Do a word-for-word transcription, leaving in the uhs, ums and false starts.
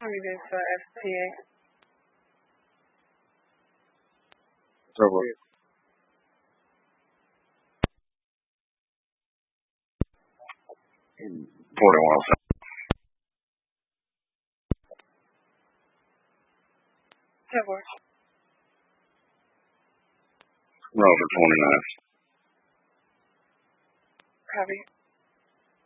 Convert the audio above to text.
Reading for F P A. Over. forty-one. Tower. Rover twenty-nine. Copy.